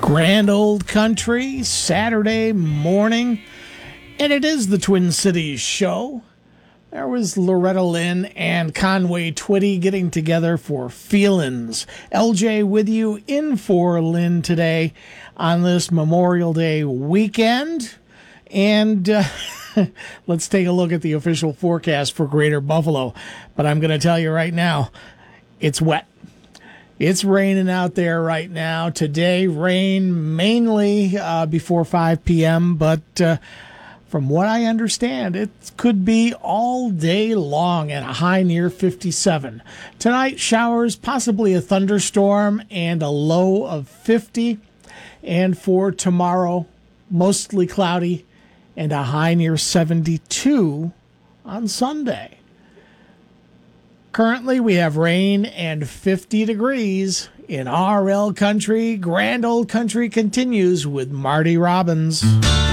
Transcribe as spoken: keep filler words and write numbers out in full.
Grand Old Country, Saturday morning, and it is the Twin Cities show. There was Loretta Lynn and Conway Twitty getting together for Feelin's. L J with you in for Lynn today on this Memorial Day weekend. And uh, let's take a look at the official forecast for Greater Buffalo. But I'm going to tell you right now, it's wet. It's raining out there right now. Today, rain mainly uh, before five p.m., but uh, from what I understand, it could be all day long at a high near fifty-seven. Tonight, showers, possibly a thunderstorm, and a low of fifty. And for tomorrow, mostly cloudy and a high near seventy-two on Sunday. Currently, we have rain and fifty degrees in R L Country. Grand Old Country continues with Marty Robbins.